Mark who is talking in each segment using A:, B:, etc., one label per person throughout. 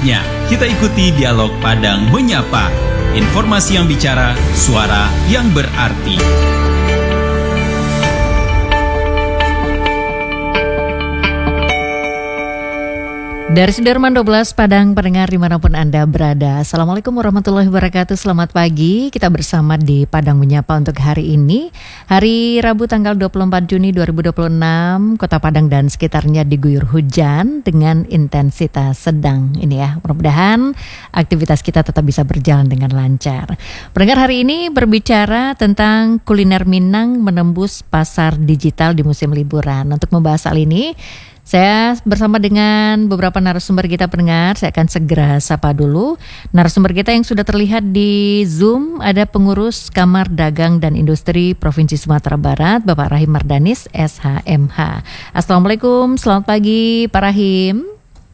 A: Saatnya kita ikuti dialog Padang Menyapa. Informasi yang bicara, suara yang berarti.
B: Dari Sudirman 12 Padang, pendengar dimanapun Anda berada. Assalamualaikum warahmatullahi wabarakatuh. Selamat pagi, kita bersama di Padang Menyapa untuk hari ini. Hari Rabu tanggal 24 Juni 2026, Kota Padang dan sekitarnya diguyur hujan dengan intensitas sedang. Ini ya, mudah-mudahan aktivitas kita tetap bisa berjalan dengan lancar. Pendengar, hari ini berbicara tentang kuliner Minang menembus pasar digital di musim liburan. Untuk membahas hal ini, saya bersama dengan beberapa narasumber kita pendengar. Saya akan segera sapa dulu narasumber kita yang sudah terlihat di Zoom. Ada pengurus Kamar Dagang dan Industri Provinsi Sumatera Barat, Bapak Rahim Mardanis, SHMH. Assalamualaikum, selamat pagi Pak Rahim.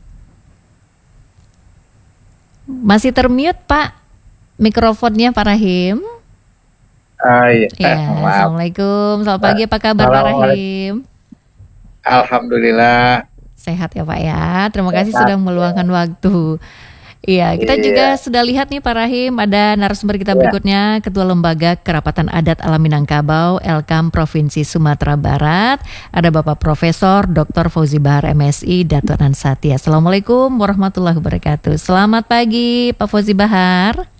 B: Masih termute Pak mikrofonnya Pak Rahim.
C: Iya.
B: Assalamualaikum, selamat pagi, apa kabar Pak Rahim?
C: Alhamdulillah.
B: Sehat ya Pak ya. Terima kasih sudah meluangkan waktu. Iya, kita juga sudah lihat nih Pak Rahim, ada narasumber kita berikutnya, Ketua Lembaga Kerapatan Adat Alam Minangkabau, Elkam Provinsi Sumatera Barat. Ada Bapak Profesor Dr. Fauzi Bahar MSI, Datuan Satya. Assalamualaikum warahmatullahi wabarakatuh. Selamat pagi Pak Fauzi Bahar.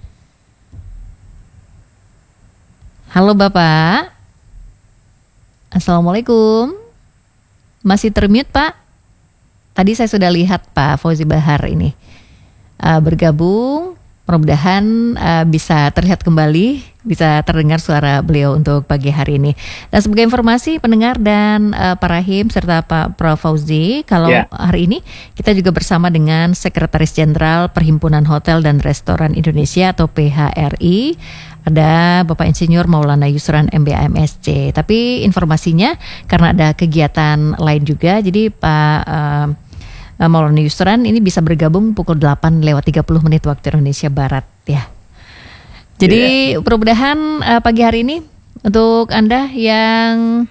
B: Halo Bapak. Assalamualaikum. Masih termute Pak. Tadi saya sudah lihat Pak Fauzi Bahar ini bergabung. Mudah-mudahan bisa terlihat kembali, bisa terdengar suara beliau untuk pagi hari ini. Dan sebagai informasi pendengar dan Pak Rahim serta Pak Prof Fauzi, kalau hari ini kita juga bersama dengan Sekretaris Jenderal Perhimpunan Hotel dan Restoran Indonesia atau PHRI. Ada Bapak Insinyur Maulana Yusran MBA MSc. Tapi informasinya karena ada kegiatan lain juga, jadi Pak Maulana Yusran ini bisa bergabung pukul 8:30 waktu Indonesia Barat ya. Jadi mudah-mudahan pagi hari ini untuk Anda yang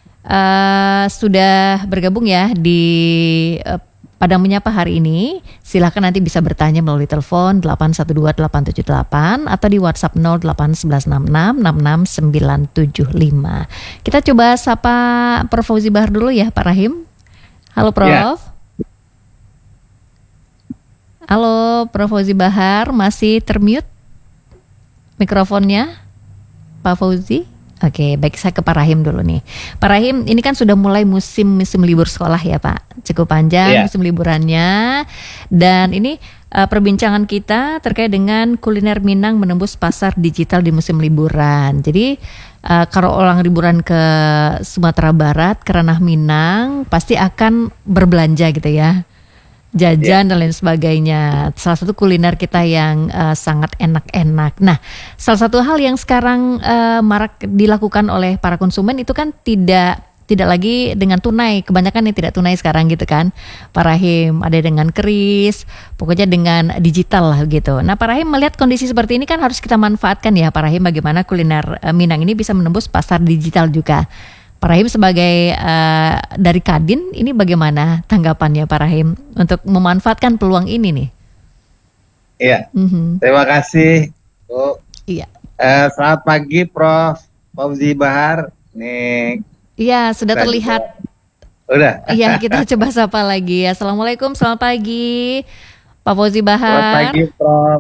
B: sudah bergabung ya di Padang Menyapa hari ini, silakan nanti bisa bertanya melalui telepon 812-878 atau di WhatsApp 0811666975. Kita coba sapa Prof Fauzi Bahar dulu ya Pak Rahim. Halo Prof. Halo Prof Fauzi Bahar, masih termute mikrofonnya Pak Fauzi? Oke, baik, saya ke Pak Rahim dulu nih. Pak Rahim, ini kan sudah mulai musim libur sekolah ya Pak. Cukup panjang musim liburannya. Dan ini perbincangan kita terkait dengan kuliner Minang menembus pasar digital di musim liburan. Jadi kalau orang liburan ke Sumatera Barat, ke ranah Minang, pasti akan berbelanja gitu ya. Jajan dan lain sebagainya. Salah satu kuliner kita yang sangat enak-enak. Nah, salah satu hal yang sekarang marak dilakukan oleh para konsumen itu kan tidak lagi dengan tunai. Kebanyakan yang tidak tunai sekarang gitu kan, Pak Rahim. Ada dengan keris, pokoknya dengan digital lah gitu. Nah, Pak Rahim melihat kondisi seperti ini kan harus kita manfaatkan ya Pak Rahim, bagaimana kuliner Minang ini bisa menembus pasar digital juga. Pak Rahim sebagai dari Kadin, ini bagaimana tanggapannya Pak Rahim untuk memanfaatkan peluang ini nih?
C: Iya, terima kasih Bu.
B: Iya.
C: Selamat pagi Prof Fauzi Bahar. Nih.
B: Iya, sudah terlihat.
C: Udah.
B: Iya, kita coba sapa lagi. Assalamualaikum, selamat pagi Pak Fauzi Bahar.
C: Selamat pagi Prof.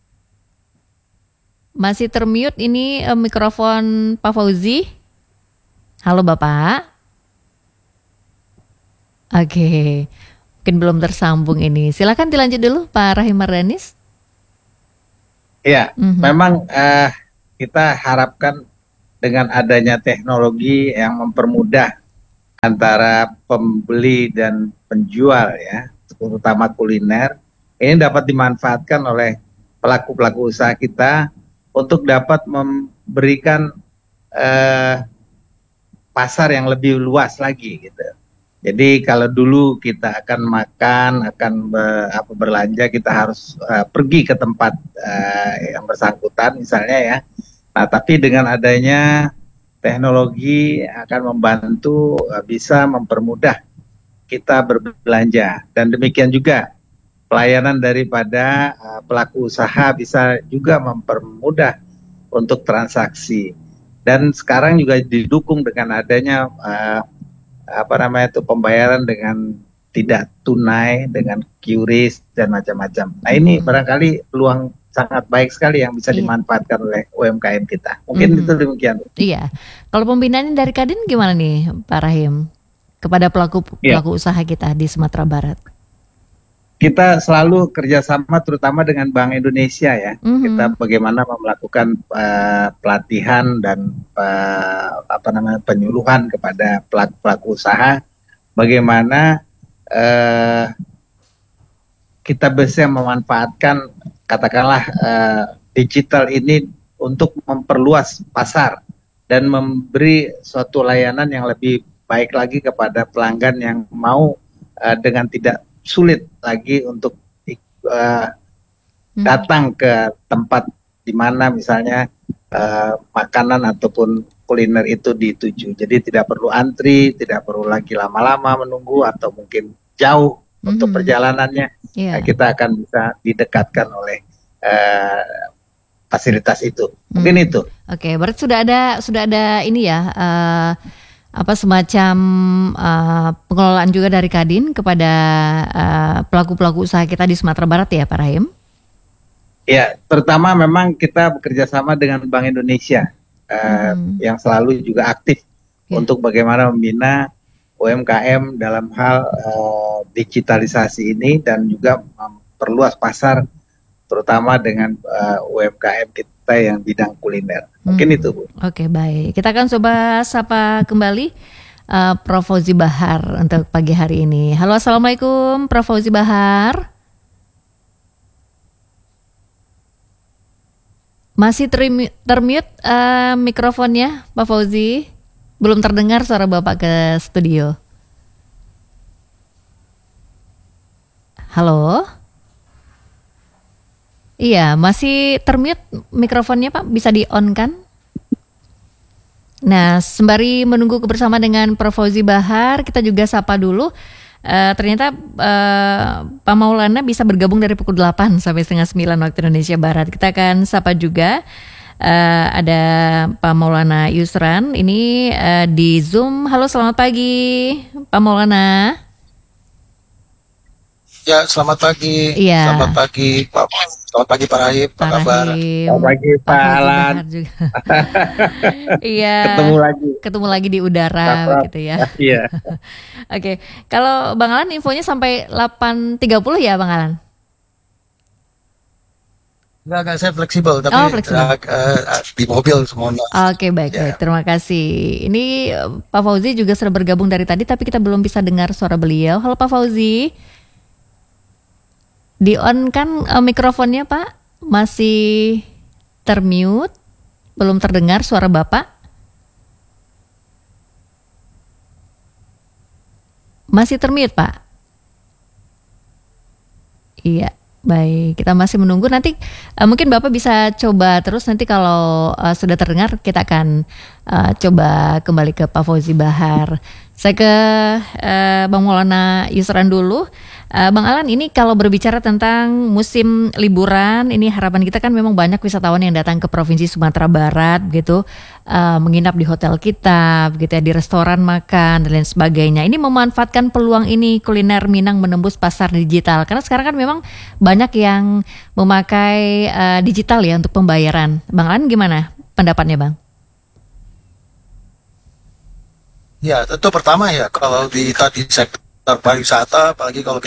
B: Masih termute ini mikrofon Pak Fauzi. Halo Bapak. Oke, mungkin belum tersambung ini. Silakan dilanjut dulu Pak Rahim Mardanis.
C: Iya, memang kita harapkan dengan adanya teknologi yang mempermudah antara pembeli dan penjual ya, terutama kuliner, ini dapat dimanfaatkan oleh pelaku-pelaku usaha kita untuk dapat memberikan pasar yang lebih luas lagi gitu. Jadi kalau dulu kita akan makan, akan berlanja, kita harus pergi ke tempat yang bersangkutan misalnya ya. Nah, tapi dengan adanya teknologi akan membantu bisa mempermudah kita berbelanja. Dan demikian juga pelayanan daripada pelaku usaha bisa juga mempermudah untuk transaksi. Dan sekarang juga didukung dengan adanya pembayaran dengan tidak tunai, dengan QRIS dan macam-macam. Nah ini barangkali peluang sangat baik sekali yang bisa dimanfaatkan oleh UMKM kita. Mungkin itu demikian.
B: Iya. Kalau pembinaan dari Kadin gimana nih Pak Rahim kepada pelaku usaha kita di Sumatera Barat?
C: Kita selalu kerjasama terutama dengan Bank Indonesia ya. Kita bagaimana melakukan pelatihan dan penyuluhan kepada pelaku usaha, bagaimana kita bisa memanfaatkan katakanlah digital ini untuk memperluas pasar dan memberi suatu layanan yang lebih baik lagi kepada pelanggan yang mau dengan tidak sulit lagi untuk datang ke tempat di mana misalnya makanan ataupun kuliner itu dituju. Jadi tidak perlu antri, tidak perlu lagi lama-lama menunggu atau mungkin jauh untuk perjalanannya. Nah, kita akan bisa didekatkan oleh fasilitas itu. Mungkin itu.
B: Oke, berarti sudah ada ini ya semacam pengelolaan juga dari Kadin kepada pelaku-pelaku usaha kita di Sumatera Barat ya Pak Rahim?
C: Ya, terutama memang kita bekerja sama dengan Bank Indonesia yang selalu juga aktif untuk bagaimana membina UMKM dalam hal digitalisasi ini dan juga memperluas pasar terutama dengan UMKM kita yang bidang kuliner. Mungkin itu Bu.
B: Oke, baik. Kita akan coba sapa kembali Prof. Fauzi Bahar untuk pagi hari ini. Halo, Assalamualaikum Prof. Fauzi Bahar. Masih termute mikrofonnya Pak Fauzi. Belum terdengar suara Bapak ke studio. Halo? Iya, masih termute mikrofonnya Pak. Bisa di-on kan? Nah, sembari menunggu kebersamaan dengan Prof. Fauzi Bahar, kita juga sapa dulu. Ternyata Pak Maulana bisa bergabung dari pukul 8 sampai setengah 9 waktu Indonesia Barat. Kita akan sapa juga ada Pak Maulana Yusran ini di Zoom. Halo, selamat pagi Pak Maulana.
D: Ya, selamat pagi.
B: Iya.
D: Selamat pagi Pak. Selamat pagi Pak Rahim. Apa kabar?
C: Selamat pagi Pak Alan.
B: Iya. Ketemu lagi di udara gitu ya.
C: Iya.
B: Oke. Kalau Bang Alan infonya sampai 8.30 ya Bang Alan?
D: Enggak, saya fleksibel tapi
B: fleksibel.
D: Di mobil semuanya.
B: Oke, baik. Terima kasih. Ini Pak Fauzi juga sudah bergabung dari tadi tapi kita belum bisa dengar suara beliau. Halo Pak Fauzi. Di-on kan mikrofonnya Pak? Masih termute? Belum terdengar suara Bapak? Masih termute Pak? Iya, baik. Kita masih menunggu. Nanti mungkin Bapak bisa coba terus. Nanti kalau sudah terdengar kita akan coba kembali ke Pak Fauzi Bahar. Saya ke Bang Maulana Yusran dulu. Bang Alan, ini kalau berbicara tentang musim liburan, ini harapan kita kan memang banyak wisatawan yang datang ke Provinsi Sumatera Barat gitu, menginap di hotel kita, gitu ya, di restoran makan dan lain sebagainya. Ini memanfaatkan peluang ini kuliner Minang menembus pasar digital, karena sekarang kan memang banyak yang memakai digital ya untuk pembayaran. Bang Alan gimana pendapatnya Bang?
D: Ya, tentu pertama ya kalau di tadi sektor pariwisata, apalagi kalau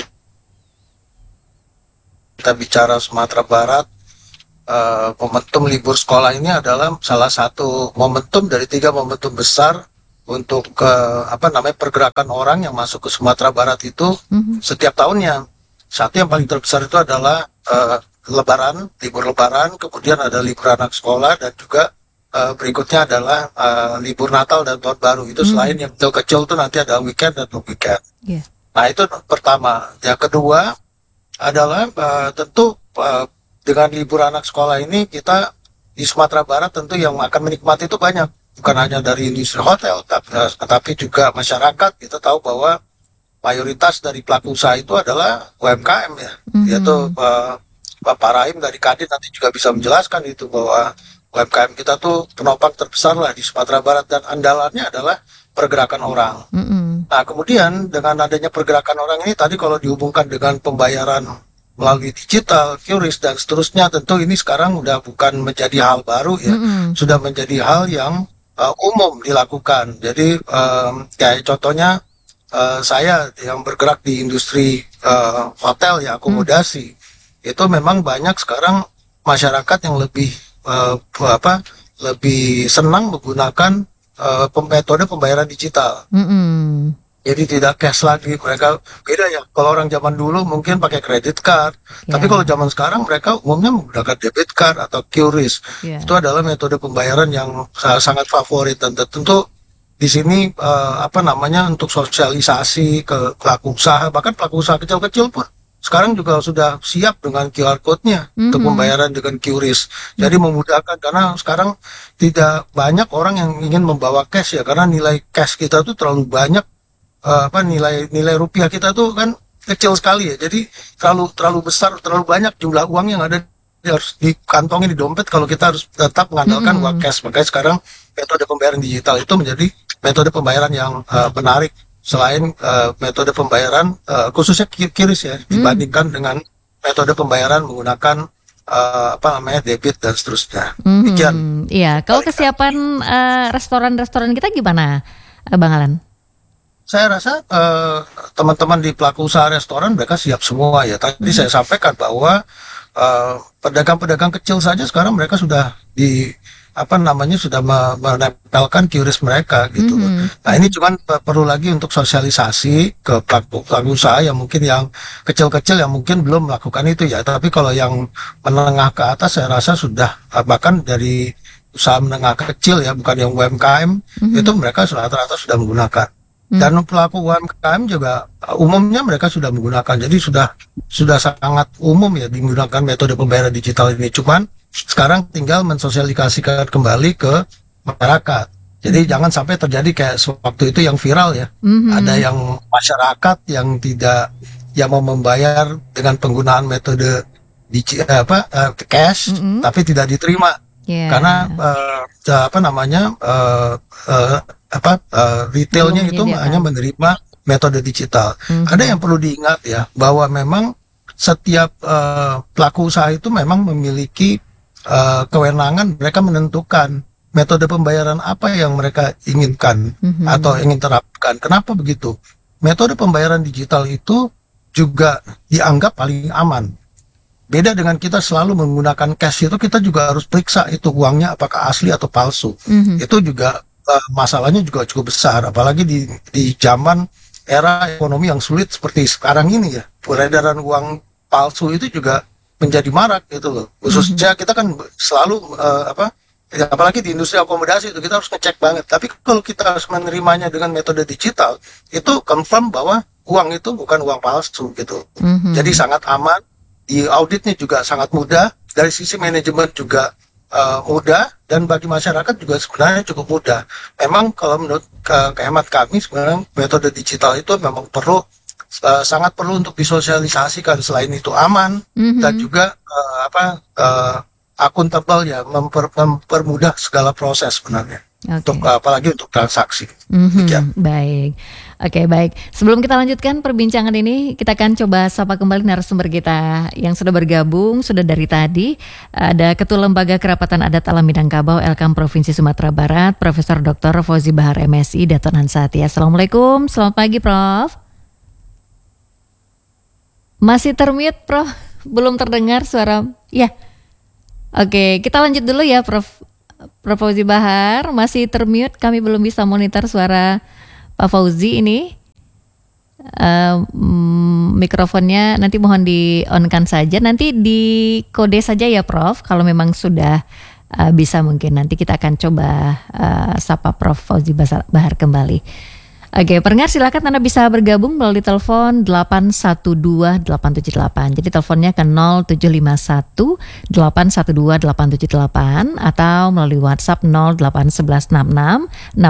D: kita bicara Sumatera Barat, momentum libur sekolah ini adalah salah satu momentum dari 3 momentum besar untuk pergerakan orang yang masuk ke Sumatera Barat itu setiap tahunnya. Satu yang paling terbesar itu adalah Lebaran, libur Lebaran, kemudian ada libur anak sekolah dan juga berikutnya adalah libur Natal dan Tahun Baru. Itu selain yang kecil-kecil itu nanti ada weekend dan weekend. Yeah. Nah itu pertama. Yang kedua adalah tentu dengan libur anak sekolah ini kita di Sumatera Barat tentu yang akan menikmati itu banyak. Bukan hanya dari industri hotel, tapi juga masyarakat. Kita tahu bahwa mayoritas dari pelaku usaha itu adalah UMKM ya, yaitu Pak Rahim dari Kadin nanti juga bisa menjelaskan itu bahwa UMKM kita tuh penopang terbesar lah di Sumatera Barat dan andalannya adalah pergerakan orang. Nah kemudian dengan adanya pergerakan orang ini tadi kalau dihubungkan dengan pembayaran melalui digital, QRIS dan seterusnya, tentu ini sekarang udah bukan menjadi hal baru ya, sudah menjadi hal yang umum dilakukan. Jadi kayak contohnya saya yang bergerak di industri hotel ya, akomodasi, itu memang banyak sekarang masyarakat yang lebih lebih senang menggunakan metode pembayaran digital. Jadi tidak cash lagi, mereka beda ya. Kalau orang zaman dulu mungkin pakai credit card, tapi kalau zaman sekarang mereka umumnya menggunakan debit card atau QRIS. Itu adalah metode pembayaran yang sangat favorit dan tentu di sini untuk sosialisasi ke pelaku usaha, bahkan pelaku usaha kecil-kecil pun sekarang juga sudah siap dengan QR code-nya untuk pembayaran dengan QRIS. Jadi memudahkan karena sekarang tidak banyak orang yang ingin membawa cash ya, karena nilai cash kita tuh terlalu banyak. Nilai rupiah kita tuh kan kecil sekali ya, jadi terlalu besar, terlalu banyak jumlah uang yang ada harus dikantongin di dompet kalau kita harus tetap mengandalkan uang cash. Makanya sekarang metode pembayaran digital itu menjadi metode pembayaran yang menarik selain metode pembayaran khususnya QRIS ya, dibandingkan dengan metode pembayaran menggunakan debit dan seterusnya. Demikian.
B: Iya, kalau kesiapan restoran-restoran kita gimana, Bang Alan?
D: Saya rasa teman-teman di pelaku usaha restoran mereka siap semua ya. Tadi saya sampaikan bahwa pedagang-pedagang kecil saja sekarang mereka sudah sudah menempelkan QRIS mereka gitu. Nah ini cuman perlu lagi untuk sosialisasi ke pelaku usaha yang mungkin yang kecil-kecil yang mungkin belum melakukan itu ya. Tapi kalau yang menengah ke atas saya rasa sudah, bahkan dari usaha menengah kecil ya, bukan yang UMKM, itu mereka rata-rata sudah menggunakan. Dan pelaku UMKM juga umumnya mereka sudah menggunakan. Jadi sudah sangat umum ya digunakan metode pembayaran digital ini. Cuman sekarang tinggal mensosialisasikan kembali ke masyarakat. Jadi jangan sampai terjadi kayak waktu itu yang viral ya. Ada yang masyarakat yang mau membayar dengan penggunaan metode cash tapi tidak diterima. Karena retailnya itu hanya menerima metode digital. Ada yang perlu diingat ya, bahwa memang setiap pelaku usaha itu memang memiliki kewenangan mereka menentukan metode pembayaran apa yang mereka inginkan atau ingin terapkan. Kenapa begitu? Metode pembayaran digital itu juga dianggap paling aman. Beda dengan kita selalu menggunakan cash, itu kita juga harus periksa itu uangnya apakah asli atau palsu. Itu juga masalahnya juga cukup besar, apalagi di zaman era ekonomi yang sulit seperti sekarang ini ya. Peredaran uang palsu itu juga menjadi marak gitu loh. Khususnya kita kan selalu apalagi di industri akomodasi itu kita harus ngecek banget. Tapi kalau kita harus menerimanya dengan metode digital, itu confirm bahwa uang itu bukan uang palsu gitu. Jadi sangat aman. Di auditnya juga sangat mudah, dari sisi manajemen juga mudah, dan bagi masyarakat juga sebenarnya cukup mudah. Memang kalau menurut hemat kami sebenarnya metode digital itu memang sangat perlu untuk disosialisasikan. Selain itu aman dan juga akuntabel ya, mempermudah segala proses sebenarnya. Apalagi untuk transaksi.
B: Baik. Oke, baik. Sebelum kita lanjutkan perbincangan ini, kita akan coba sapa kembali narasumber kita yang sudah bergabung, sudah dari tadi. Ada Ketua Lembaga Kerapatan Adat Alam Minangkabau Elkam Provinsi Sumatera Barat, Profesor Dr. Fauzi Bahar MSI, Daton Hansati. Assalamualaikum, selamat pagi Prof. Masih termute Prof, belum terdengar suara. Ya, oke, kita lanjut dulu ya Prof Fauzi Bahar, masih termute, kami belum bisa monitor suara Pak Fauzi ini. Mikrofonnya nanti mohon di-on-kan saja, nanti di kode saja ya Prof, kalau memang sudah bisa mungkin nanti kita akan coba sapa Prof Fauzi Bahar kembali. Oke, pendengar silakan Anda bisa bergabung melalui telepon 812878. Jadi teleponnya ke 0751 812 878 atau melalui WhatsApp 08116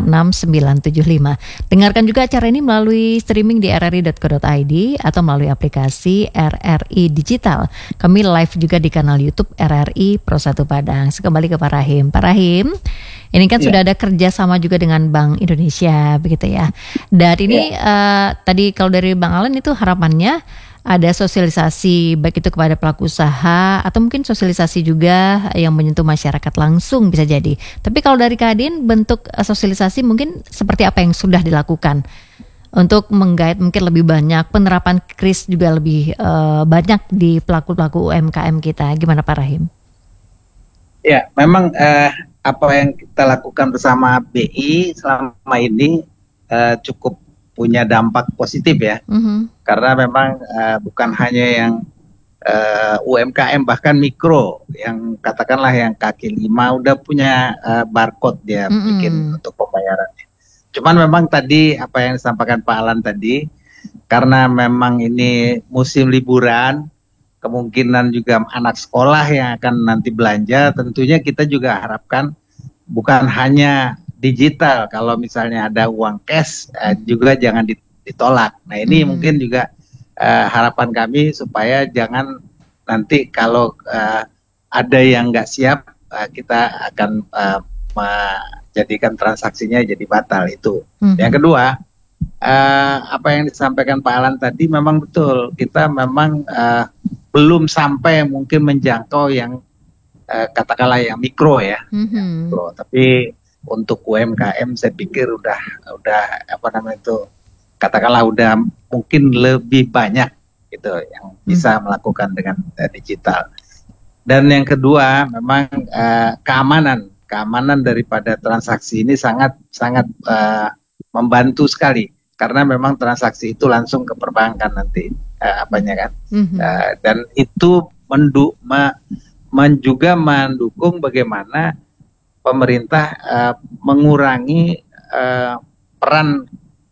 B: 66975. Dengarkan juga acara ini melalui streaming di rri.co.id atau melalui aplikasi RRI Digital. Kami live juga di kanal YouTube RRI Pro 1 Padang. Kembali ke Pak Rahim. Pak Rahim, ini kan sudah ada kerjasama juga dengan Bank Indonesia, begitu ya. Dan ini tadi kalau dari Bang Alan itu harapannya ada sosialisasi baik itu kepada pelaku usaha atau mungkin sosialisasi juga yang menyentuh masyarakat langsung bisa jadi. Tapi kalau dari Kadin bentuk sosialisasi mungkin seperti apa yang sudah dilakukan untuk menggait mungkin lebih banyak penerapan KRIS juga lebih banyak di pelaku-pelaku UMKM kita. Gimana Pak Rahim?
C: Ya, memang apa yang kita lakukan bersama BI selama ini cukup punya dampak positif ya, karena memang bukan hanya yang UMKM, bahkan mikro yang katakanlah yang kaki lima udah punya barcode dia bikin untuk pembayarannya. Cuman memang tadi apa yang disampaikan Pak Alan tadi, karena memang ini musim liburan, kemungkinan juga anak sekolah yang akan nanti belanja, tentunya kita juga harapkan bukan hanya digital, kalau misalnya ada uang cash juga jangan ditolak. Nah ini mungkin juga harapan kami supaya jangan nanti kalau ada yang nggak siap kita akan menjadikan transaksinya jadi batal itu. Yang kedua, apa yang disampaikan Pak Alan tadi memang betul, kita memang belum sampai mungkin menjangkau yang katakanlah yang mikro ya, mikro. Tapi untuk UMKM saya pikir udah apa namanya itu, katakanlah udah mungkin lebih banyak gitu yang bisa melakukan dengan digital. Dan yang kedua memang keamanan daripada transaksi ini sangat membantu sekali, karena memang transaksi itu langsung ke perbankan nanti apanya kan, dan itu juga mendukung bagaimana pemerintah mengurangi peran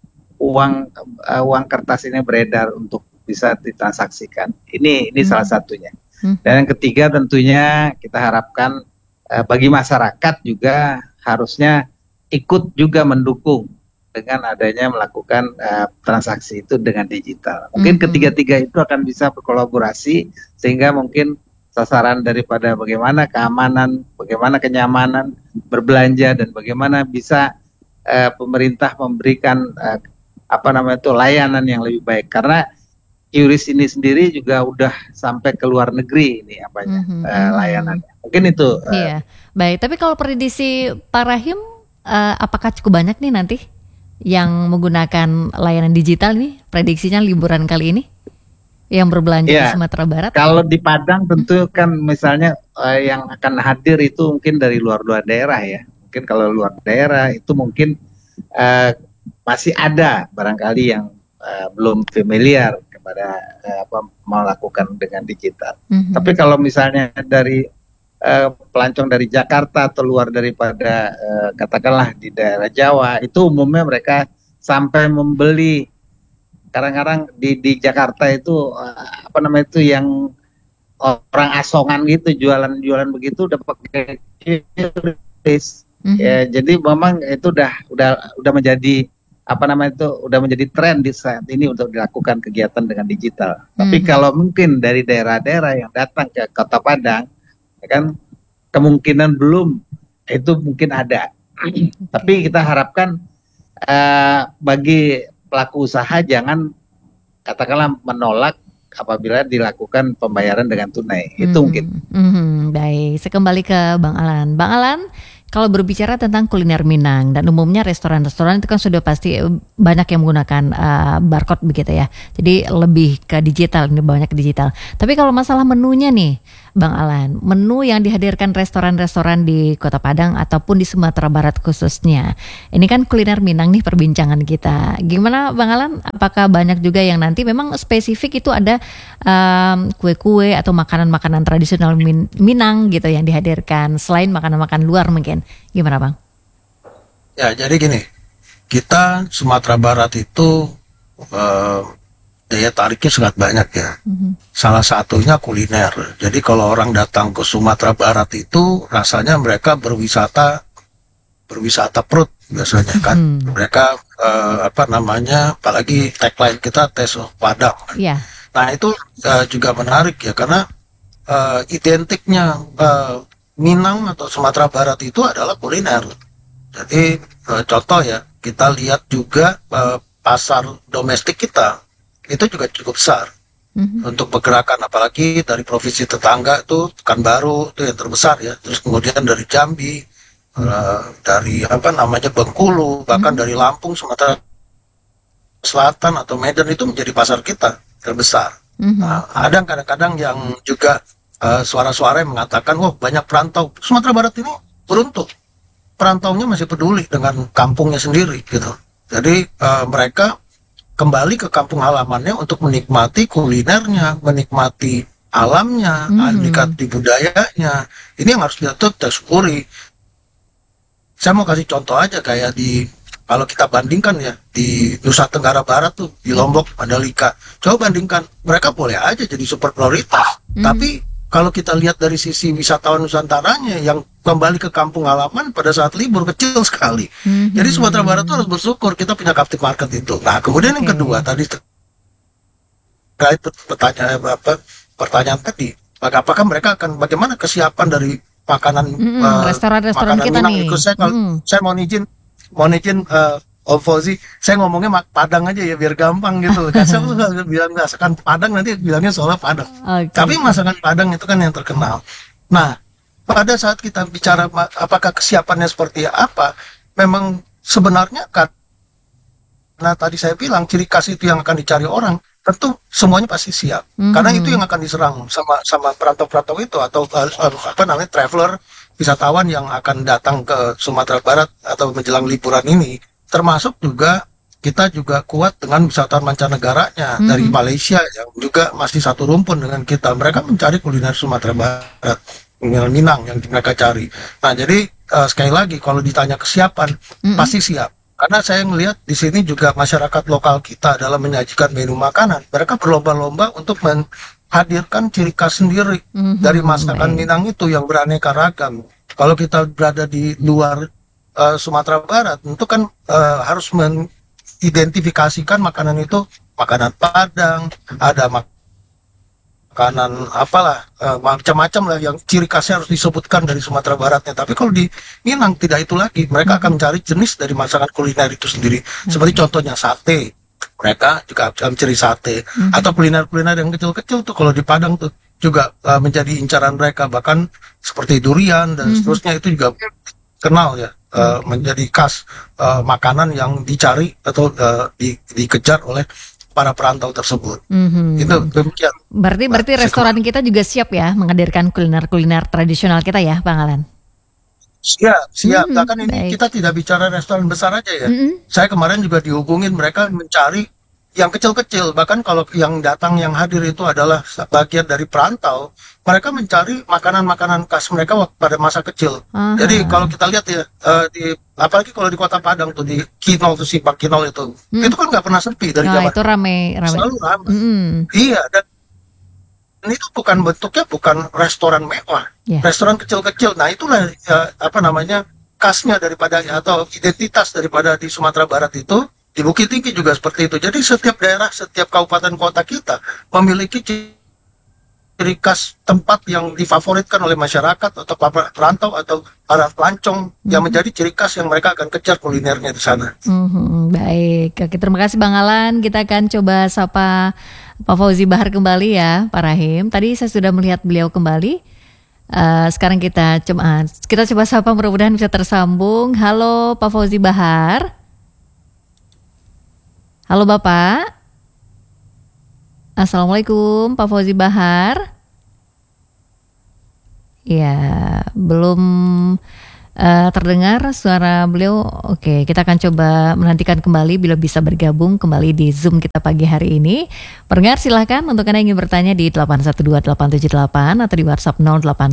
C: uang kertas ini beredar untuk bisa ditransaksikan. Ini salah satunya. Dan yang ketiga tentunya kita harapkan bagi masyarakat juga harusnya ikut juga mendukung dengan adanya melakukan transaksi itu dengan digital. Mungkin ketiga-tiga itu akan bisa berkolaborasi sehingga mungkin sasaran daripada bagaimana keamanan, bagaimana kenyamanan berbelanja, dan bagaimana bisa pemerintah memberikan layanan yang lebih baik. Karena QRIS ini sendiri juga udah sampai ke luar negeri ini layanannya. Mungkin itu.
B: Iya, baik. Tapi kalau prediksi Pak Rahim, apakah cukup banyak nih nanti yang menggunakan layanan digital nih? Prediksinya liburan kali ini yang berbelanja di Sumatera Barat?
C: Kalau di Padang tentu kan misalnya yang akan hadir itu mungkin dari luar daerah ya. Mungkin kalau luar daerah itu mungkin masih ada barangkali yang belum familiar kepada melakukan dengan digital. Tapi kalau misalnya dari pelancong dari Jakarta atau luar daripada katakanlah di daerah Jawa, itu umumnya mereka sampai membeli. Kadang-kadang di Jakarta itu yang orang asongan gitu, jualan begitu udah pakai QRIS. Ya, jadi memang itu udah menjadi udah menjadi tren di saat ini untuk dilakukan kegiatan dengan digital. Tapi kalau mungkin dari daerah-daerah yang datang ke Kota Padang, ya kan kemungkinan belum, itu mungkin ada. Tapi kita harapkan bagi pelaku usaha jangan katakanlah menolak apabila dilakukan pembayaran dengan tunai. Itu mungkin.
B: Baik, saya kembali ke Bang Alan. Bang Alan, kalau berbicara tentang kuliner Minang dan umumnya restoran-restoran itu kan sudah pasti banyak yang menggunakan barcode begitu ya. Jadi lebih ke digital, ini banyak ke digital. Tapi kalau masalah menunya nih, Bang Alan, menu yang dihadirkan restoran-restoran di Kota Padang ataupun di Sumatera Barat khususnya, ini kan kuliner Minang nih perbincangan kita. Gimana Bang Alan? Apakah banyak juga yang nanti memang spesifik itu ada kue-kue atau makanan-makanan tradisional Minang gitu yang dihadirkan selain makanan-makanan luar mungkin? Gimana Bang?
D: Ya, jadi gini, kita Sumatera Barat itu daya tariknya sangat banyak ya. Salah satunya kuliner. Jadi kalau orang datang ke Sumatera Barat itu rasanya mereka berwisata perut biasanya kan. Mereka apalagi tagline kita Taste of Padang.
B: Iya.
D: Nah itu juga menarik ya karena identiknya Minang atau Sumatera Barat itu adalah kuliner. Jadi contoh ya, kita lihat juga pasar domestik kita itu juga cukup besar untuk pergerakan, apalagi dari provinsi tetangga itu Pekanbaru itu yang terbesar ya, terus kemudian dari Jambi, dari Bengkulu, bahkan dari Lampung, Sumatera Selatan atau Medan itu menjadi pasar kita terbesar. Nah, ada kadang-kadang yang juga suara-suara yang mengatakan, wah banyak perantau. Sumatera Barat ini beruntung, perantaunya masih peduli dengan kampungnya sendiri gitu. Jadi mereka kembali ke kampung halamannya untuk menikmati kulinernya, menikmati alamnya, menikmati budayanya. Ini yang harus kita syukuri. Saya mau kasih contoh aja kayak kalau kita bandingkan ya di Nusa Tenggara Barat tuh, di Lombok, Mandalika. Coba bandingkan, mereka boleh aja jadi super prioritas. Tapi kalau kita lihat dari sisi wisatawan Nusantaranya yang kembali ke kampung halaman pada saat libur kecil sekali. Jadi Sumatera Barat itu harus bersyukur kita punya captive market itu. Nah, kemudian yang kedua tadi terkait pertanyaan tadi, apakah mereka akan bagaimana kesiapan dari makanan
B: restoran-restoran
D: makanan
B: kita
D: Minang
B: nih.
D: itu saya mau izin Om Fauzi, saya ngomongnya Padang aja ya biar gampang gitu. Saya bilang masakan Padang nanti bilangnya soalnya Padang. Tapi masakan Padang itu kan yang terkenal. Nah, pada saat kita bicara apakah kesiapannya seperti apa, memang sebenarnya karena tadi saya bilang ciri khas itu yang akan dicari orang, tentu semuanya pasti siap. Karena itu yang akan diserang sama perantau-perantau itu atau traveler, wisatawan yang akan datang ke Sumatera Barat atau menjelang liburan ini, termasuk juga kita juga kuat dengan wisatawan mancanegaranya dari Malaysia yang juga masih satu rumpun dengan kita. Mereka mencari kuliner Sumatera Barat, Minang yang mereka cari. Nah, jadi sekali lagi kalau ditanya kesiapan, pasti siap. Karena saya melihat di sini juga masyarakat lokal kita dalam menyajikan menu makanan, mereka berlomba-lomba untuk hadirkan ciri khas sendiri dari masakan Minang itu yang beraneka ragam. Kalau kita berada di luar Sumatera Barat, tentu kan harus mengidentifikasikan makanan itu makanan Padang, ada makanan macam-macam lah yang ciri khasnya harus disebutkan dari Sumatera Baratnya. Tapi kalau di Minang tidak itu lagi, mereka akan mencari jenis dari masakan kuliner itu sendiri. Seperti contohnya sate. Mereka juga mencari sate atau kuliner-kuliner yang kecil-kecil tuh kalau di Padang tuh juga menjadi incaran mereka, bahkan seperti durian dan seterusnya itu juga kenal ya, menjadi khas makanan yang dicari atau dikejar oleh para perantau tersebut. Itu demikian.
B: Berarti restoran kita juga siap ya menghadirkan kuliner-kuliner tradisional kita ya, Bang Alan?
D: Siap. Bahkan ini kita tidak bicara restoran besar aja ya. Saya kemarin juga dihubungin, mereka mencari yang kecil-kecil. Bahkan kalau yang datang, yang hadir itu adalah bagian dari perantau, mereka mencari makanan-makanan khas mereka pada masa kecil. Jadi kalau kita lihat ya, apalagi kalau di Kota Padang tuh, di Kinol tuh, Simpang Kinol itu kan nggak pernah sepi dari zaman.
B: Itu rame.
D: Selalu ramai. Iya, dan itu bentuknya bukan restoran mewah, restoran kecil-kecil. Nah itulah khasnya daripada atau identitas daripada di Sumatera Barat itu. Di Bukit Tinggi juga seperti itu. Jadi setiap daerah, setiap kabupaten kota kita memiliki ciri khas tempat yang difavoritkan oleh masyarakat atau perantau atau para pelancong yang menjadi ciri khas yang mereka akan kejar kulinernya di sana.
B: Baik, oke, terima kasih Bang Alan. Kita akan coba sapa Pak Fauzi Bahar kembali ya, Pak Rahim. Tadi saya sudah melihat beliau kembali. Sekarang kita coba sapa, mudah-mudahan bisa tersambung. Halo Pak Fauzi Bahar. Halo Bapak. Assalamualaikum Pak Fauzi Bahar. Ya, belum terdengar suara beliau. Oke, kita akan coba menantikan kembali bila bisa bergabung kembali di Zoom kita pagi hari ini. Pendengar silahkan untuk Anda ingin bertanya di 812878 atau di WhatsApp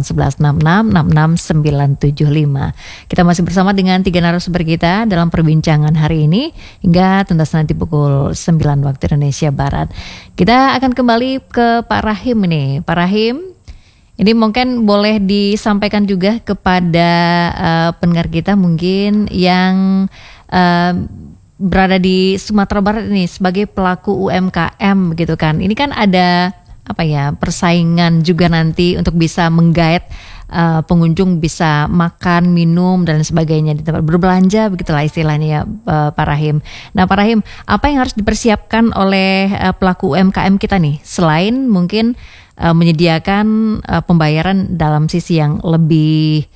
B: 08166666975. Kita masih bersama dengan 3 narasumber kita dalam perbincangan hari ini hingga tuntas nanti pukul 9 waktu Indonesia Barat. Kita akan kembali ke Pak Rahim ini. Pak Rahim, ini mungkin boleh disampaikan juga kepada pendengar kita mungkin yang berada di Sumatera Barat ini sebagai pelaku UMKM gitu kan. Ini kan ada persaingan juga nanti untuk bisa menggait pengunjung bisa makan, minum dan sebagainya di tempat berbelanja, begitulah istilahnya ya Pak Rahim. Nah Pak Rahim, apa yang harus dipersiapkan oleh pelaku UMKM kita nih selain mungkin menyediakan pembayaran dalam sisi yang lebih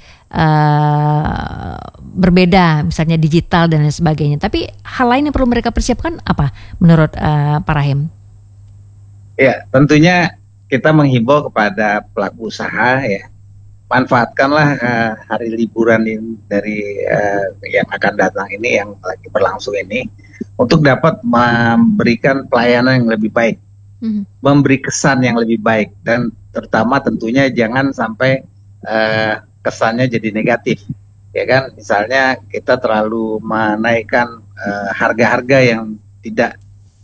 B: berbeda, misalnya digital dan lain sebagainya. Tapi hal lain yang perlu mereka persiapkan apa menurut Pak Rahim?
C: Ya, tentunya kita menghimbau kepada pelaku usaha ya, manfaatkanlah hari liburan ini dari yang akan datang ini, yang lagi berlangsung ini, untuk dapat memberikan pelayanan yang lebih baik. Memberi kesan yang lebih baik, dan terutama tentunya jangan sampai kesannya jadi negatif, ya kan? Misalnya kita terlalu menaikkan harga-harga yang tidak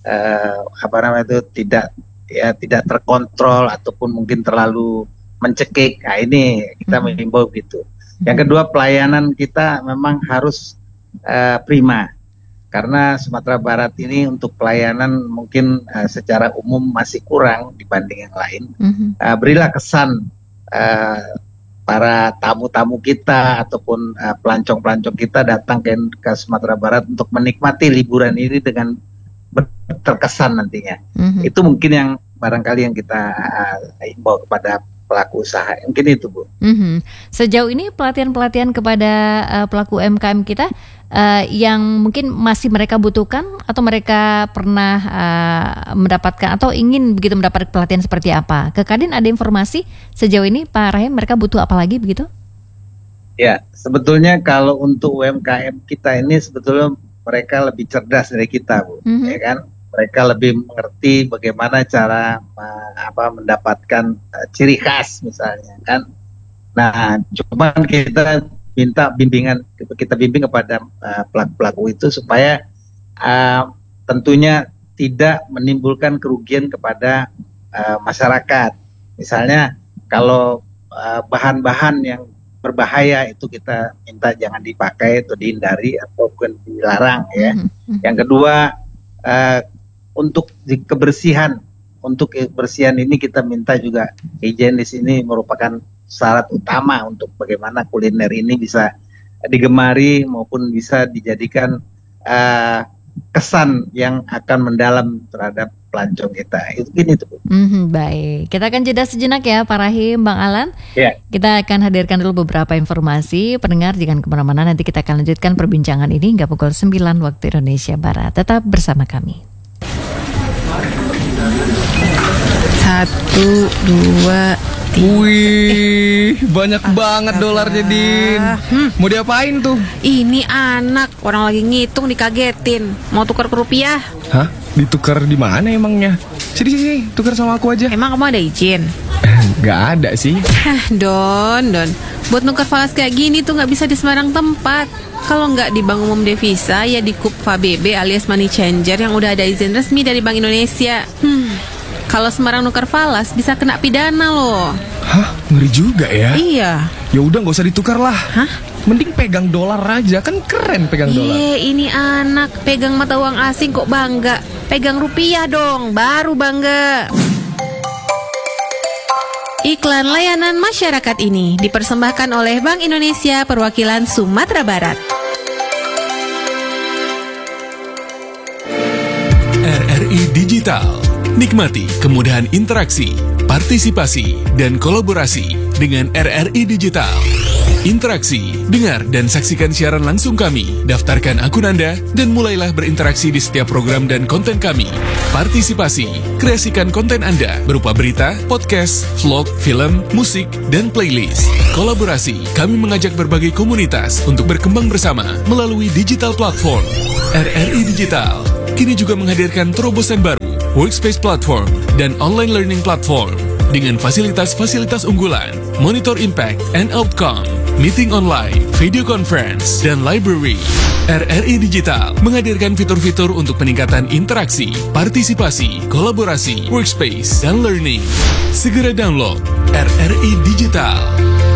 C: tidak terkontrol ataupun mungkin terlalu mencekik. Nah ini kita mengimbau gitu. Yang kedua, pelayanan kita memang harus prima. Karena Sumatera Barat ini untuk pelayanan mungkin secara umum masih kurang dibanding yang lain. Berilah kesan para tamu-tamu kita ataupun pelancong-pelancong kita datang ke Sumatera Barat untuk menikmati liburan ini dengan terkesan nantinya. Itu mungkin yang barangkali yang kita himbau kepada pelaku usaha. Mungkin itu Bu.
B: Sejauh ini pelatihan-pelatihan kepada pelaku UMKM kita yang mungkin masih mereka butuhkan atau mereka pernah mendapatkan atau ingin begitu mendapat pelatihan seperti apa? Ke Kadin ada informasi sejauh ini Pak Rahim mereka butuh apa lagi begitu?
C: Ya, sebetulnya kalau untuk UMKM kita ini sebetulnya mereka lebih cerdas dari kita Bu, ya kan? Mereka lebih mengerti bagaimana cara mendapatkan ciri khas misalnya kan. Nah, cuman kita minta bimbing kepada pelaku-pelaku itu supaya tentunya tidak menimbulkan kerugian kepada masyarakat. Misalnya kalau bahan-bahan yang berbahaya itu kita minta jangan dipakai atau dihindari ataupun dilarang ya. Yang kedua, untuk kebersihan ini kita minta juga higienis ini merupakan syarat utama untuk bagaimana kuliner ini bisa digemari maupun bisa dijadikan kesan yang akan mendalam terhadap pelancong kita. Itu gini tuh.
B: Baik, kita akan jeda sejenak ya Pak Rahim, Bang Alan.
C: Ya.
B: Kita akan hadirkan dulu beberapa informasi. Pendengar jangan kemana-mana, nanti kita akan lanjutkan perbincangan ini hingga pukul 9 waktu Indonesia Barat. Tetap bersama kami.
E: 1, 2, 3.
F: Wih, banyak banget dolarnya, Din. Mau diapain tuh?
E: Ini anak, orang lagi ngitung dikagetin. Mau tukar ke rupiah?
F: Hah? Ditukar di mana emangnya? Sini, tukar sama aku aja.
E: Emang kamu ada izin?
F: Gak ada sih.
E: Don. Buat nukar falas kayak gini tuh gak bisa di sembarang tempat. Kalau nggak di Bank Umum Devisa, ya di KUPFA BB alias Money Changer yang udah ada izin resmi dari Bank Indonesia. Kalau sembarang nukar falas bisa kena pidana loh.
F: Hah? Ngeri juga ya?
E: Iya.
F: Ya udah nggak usah ditukar lah.
E: Hah?
F: Mending pegang dolar aja, kan keren pegang dolar.
E: Ini anak pegang mata uang asing kok bangga. Pegang rupiah dong, baru bangga. Iklan layanan masyarakat ini dipersembahkan oleh Bank Indonesia Perwakilan Sumatera Barat.
G: RRI Digital. Nikmati kemudahan interaksi, partisipasi, dan kolaborasi dengan RRI Digital. Interaksi, dengar dan saksikan siaran langsung kami, daftarkan akun Anda, dan mulailah berinteraksi di setiap program dan konten kami. Partisipasi, kreasikan konten Anda berupa berita, podcast, vlog, film, musik, dan playlist. kolaborasi, kami mengajak berbagai komunitas untuk berkembang bersama melalui digital platform. RRI Digital kini juga menghadirkan terobosan baru, workspace platform dan online learning platform dengan fasilitas-fasilitas unggulan, monitor impact and outcome, meeting online, video conference, dan library. RRI Digital menghadirkan fitur-fitur untuk peningkatan interaksi, partisipasi, kolaborasi, workspace, dan learning. Segera download RRI Digital.